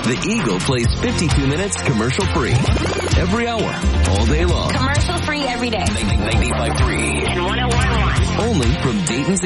The Eagle plays 52 minutes commercial free. Every hour, all day long. Commercial free every day. 95.3. And 101.1. Only from Dayton's